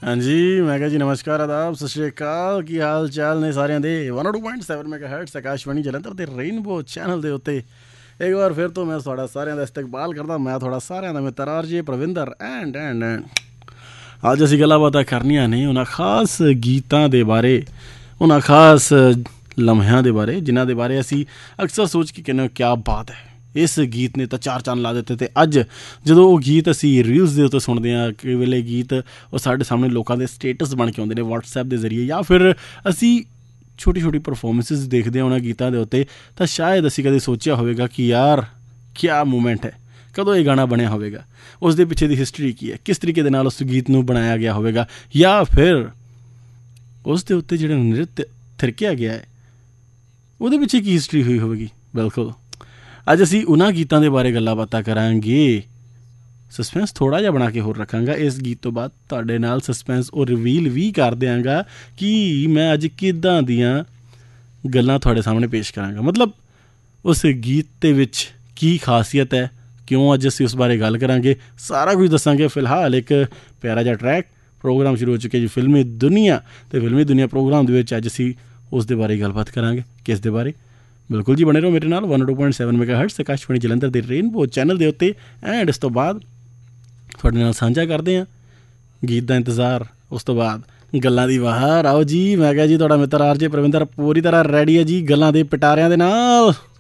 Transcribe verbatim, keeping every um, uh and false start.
हाँ जी, मैं कहा जी नमस्कार आदाब सत श्री अकाल की हाल चाल ने सारिਆਂ ਦੇ one O two point seven ਮੈਗਾਹਰਟਜ਼ Akashvani Jalandhar ਦੇ ਰੇਨਬੋ ਚੈਨਲ ਦੇ ਉੱਤੇ ਇੱਕ ਵਾਰ ਫਿਰ ਤੋਂ ਮੈਂ ਤੁਹਾਡਾ ਸਾਰਿਆਂ ਦਾ ਇਸਤਕਬਾਲ ਕਰਦਾ। ਮੈਂ ਤੁਹਾਡਾ ਸਾਰਿਆਂ ਦਾ ਮਿੱਤਰ ਆਰਜੇ ਪ੍ਰਵਿੰਦਰ ਐਂਡ ਐਂਡ ਐਂਡ ਅੱਜ ਅਸੀਂ ਗੱਲਾਂ ਬਾਤਾਂ ਕਰਨੀਆਂ ਨੇ ਉਹਨਾਂ ਖਾਸ ਗੀਤਾਂ ਦੇ ਬਾਰੇ, ਉਹਨਾਂ ਖਾਸ ਲਮਹਿਆਂ ਦੇ ਬਾਰੇ ਜਿਨ੍ਹਾਂ ਦੇ ਬਾਰੇ ਅਸੀਂ ਅਕਸਰ ਸੋਚ ਕੇ ਕਹਿੰਦੇ ਕਿਆ ਬਾਤ ਹੈ, ਇਸ ਗੀਤ ਨੇ ਤਾਂ ਚਾਰ ਚੰਨ ਲਾ ਦਿੱਤੇ। ਅਤੇ ਅੱਜ ਜਦੋਂ ਉਹ ਗੀਤ ਅਸੀਂ ਰੀਲਸ ਦੇ ਉੱਤੇ ਸੁਣਦੇ ਹਾਂ, ਕਈ ਵੇਲੇ ਗੀਤ ਉਹ ਸਾਡੇ ਸਾਹਮਣੇ ਲੋਕਾਂ ਦੇ ਸਟੇਟਸ ਬਣ ਕੇ ਆਉਂਦੇ ਨੇ ਵਟਸਐਪ ਦੇ ਜ਼ਰੀਏ, ਜਾਂ ਫਿਰ ਅਸੀਂ ਛੋਟੀ ਛੋਟੀ ਪਰਫੋਰਮੈਂਸਿਸ ਦੇਖਦੇ ਹਾਂ ਉਹਨਾਂ ਗੀਤਾਂ ਦੇ ਉੱਤੇ, ਤਾਂ ਸ਼ਾਇਦ ਅਸੀਂ ਕਦੇ ਸੋਚਿਆ ਹੋਵੇਗਾ ਕਿ ਯਾਰ ਕਿਆ ਮੂਮੈਂਟ ਹੈ, ਕਦੋਂ ਇਹ ਗਾਣਾ ਬਣਿਆ ਹੋਵੇਗਾ, ਉਸ ਦੇ ਪਿੱਛੇ ਦੀ ਹਿਸਟਰੀ ਕੀ ਹੈ, ਕਿਸ ਤਰੀਕੇ ਦੇ ਨਾਲ ਉਸ ਗੀਤ ਨੂੰ ਬਣਾਇਆ ਗਿਆ ਹੋਵੇਗਾ, ਜਾਂ ਫਿਰ ਉਸ ਦੇ ਉੱਤੇ ਜਿਹੜਾ ਨ੍ਰਿਤ ਥਿਰਕਿਆ ਗਿਆ ਹੈ ਉਹਦੇ ਪਿੱਛੇ ਕੀ ਹਿਸਟਰੀ ਹੋਈ ਹੋਵੇਗੀ। ਬਿਲਕੁਲ ਅੱਜ ਅਸੀਂ ਉਹਨਾਂ ਗੀਤਾਂ ਦੇ ਬਾਰੇ ਗੱਲਾਂ ਬਾਤਾਂ ਕਰਾਂਗੇ। ਸਸਪੈਂਸ ਥੋੜ੍ਹਾ ਜਿਹਾ ਬਣਾ ਕੇ ਹੋਰ ਰੱਖਾਂਗਾ। ਇਸ ਗੀਤ ਤੋਂ ਬਾਅਦ ਤੁਹਾਡੇ ਨਾਲ ਸਸਪੈਂਸ ਉਹ ਰਿਵੀਲ ਵੀ ਕਰ ਦਿਆਂਗਾ ਕਿ ਮੈਂ ਅੱਜ ਕਿੱਦਾਂ ਦੀਆਂ ਗੱਲਾਂ ਤੁਹਾਡੇ ਸਾਹਮਣੇ ਪੇਸ਼ ਕਰਾਂਗਾ, ਮਤਲਬ ਉਸ ਗੀਤ ਦੇ ਵਿੱਚ ਕੀ ਖਾਸੀਅਤ ਹੈ, ਕਿਉਂ ਅੱਜ ਅਸੀਂ ਉਸ ਬਾਰੇ ਗੱਲ ਕਰਾਂਗੇ, ਸਾਰਾ ਕੁਝ ਦੱਸਾਂਗੇ। ਫਿਲਹਾਲ ਇੱਕ ਪਿਆਰਾ ਜਿਹਾ ਟਰੈਕ, ਪ੍ਰੋਗਰਾਮ ਸ਼ੁਰੂ ਹੋ ਚੁੱਕਿਆ ਜੀ ਫਿਲਮੀ ਦੁਨੀਆ, ਅਤੇ ਫਿਲਮੀ ਦੁਨੀਆ ਪ੍ਰੋਗਰਾਮ ਦੇ ਵਿੱਚ ਅੱਜ ਅਸੀਂ ਉਸ ਦੇ ਬਾਰੇ ਗੱਲਬਾਤ ਕਰਾਂਗੇ। ਕਿਸ ਦੇ ਬਾਰੇ? ਬਿਲਕੁਲ ਜੀ, ਬਣੇ ਰਹੋ ਮੇਰੇ ਨਾਲ one two point seven ਮੈਗਾਹਰਟਜ਼ Akashvani Jalandhar ਦੇ ਰੇਨਬੋ ਚੈਨਲ ਦੇ ਉੱਤੇ। ਐਂਡ ਇਸ ਤੋਂ ਬਾਅਦ ਤੁਹਾਡੇ ਨਾਲ ਸਾਂਝਾ ਕਰਦੇ ਹਾਂ ਗੀਤ ਦਾ ਇੰਤਜ਼ਾਰ, ਉਸ ਤੋਂ ਬਾਅਦ ਗੱਲਾਂ ਦੀ ਬਹਾਰ। ਆਓ ਜੀ, ਮੈਂ ਕਿਹਾ ਜੀ ਤੁਹਾਡਾ ਮਿੱਤਰ ਆਰਜੇ ਪ੍ਰਵਿੰਦਰ ਪੂਰੀ ਤਰ੍ਹਾਂ ਰੈਡੀ ਹੈ ਜੀ ਗੱਲਾਂ ਦੇ ਪਿਟਾਰਿਆਂ ਦੇ ਨਾਲ।